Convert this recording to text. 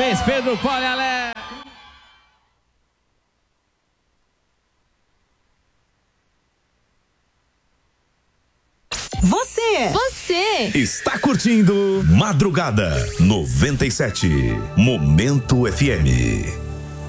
vez, Pedro Polialé. Você está curtindo Madrugada 97, Momento FM.